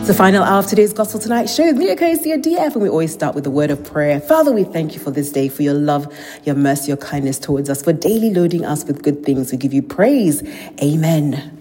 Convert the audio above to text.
It's the final hour of today's Gospel Tonight show with me, Okosia DF, and we always start with a word of prayer. Father, we thank you for this day, for your love, your mercy, your kindness towards us, for daily loading us with good things. We give you praise. Amen.